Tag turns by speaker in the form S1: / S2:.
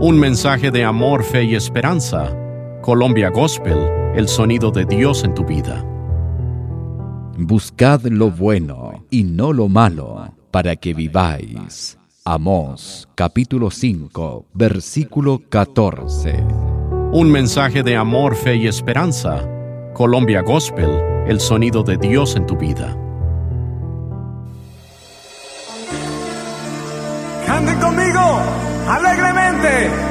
S1: Un mensaje de amor, fe y esperanza. Colombia Gospel, el sonido de Dios en tu vida.
S2: Buscad lo bueno y no lo malo, para que viváis. Amós, capítulo 5, versículo 14.
S1: Un mensaje de amor, fe y esperanza. Colombia Gospel, el sonido de Dios en tu vida.
S3: Canten conmigo, alegremente.